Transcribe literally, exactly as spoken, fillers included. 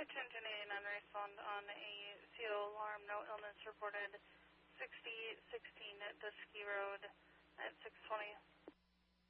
Attention eighty-nine, respond on a C O alarm, no illness reported, sixty sixteen Dusky Road at six twenty.